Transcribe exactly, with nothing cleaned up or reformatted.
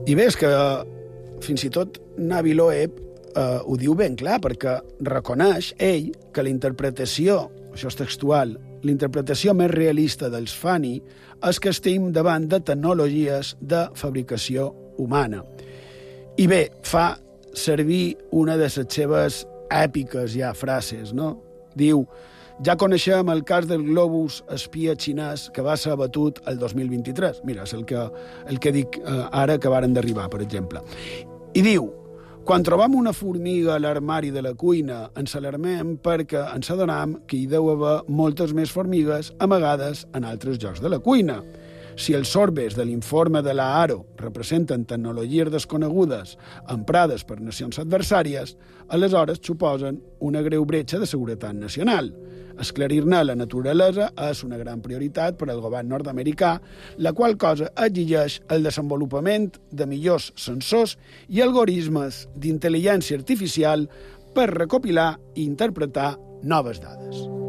I bé, és que fins i tot Navi Loeb eh, ho diu ben clar, perquè reconeix ell que la interpretació, això és textual, la interpretació més realista dels Fani és que estem davant de tecnologies de fabricació humana. I bé, fa servir una de les seves èpiques ja frases, no? Diu: ja coneixem el cas del globus espia xinès que va ser abatut el dos mil vint-i-tres. Mira, és el que, el que dic eh, ara que varen d'arribar, per exemple. I diu: quan trobam una formiga a l'armari de la cuina, ens alarmem perquè ens adonem que hi deu haver moltes més formigues amagades en altres llocs de la cuina. Si els sorbes de l'informe de la Aro representen tecnologies desconegudes emprades per nacions adversàries, aleshores suposen una greu bretxa de seguretat nacional. Esclarir-ne la naturalesa és una gran prioritat per al govern nord-americà, la qual cosa exigeix el desenvolupament de millors sensors i algoritmes d'intel·ligència artificial per recopilar i interpretar noves dades.